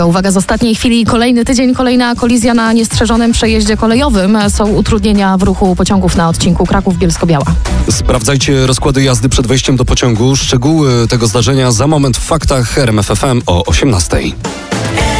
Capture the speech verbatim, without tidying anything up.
Uwaga, z ostatniej chwili kolejny tydzień, kolejna kolizja na niestrzeżonym przejeździe kolejowym. Są utrudnienia w ruchu pociągów na odcinku Kraków-Bielsko-Biała. Sprawdzajcie rozkłady jazdy przed wejściem do pociągu. Szczegóły tego zdarzenia za moment w faktach R M F F M o osiemnastej.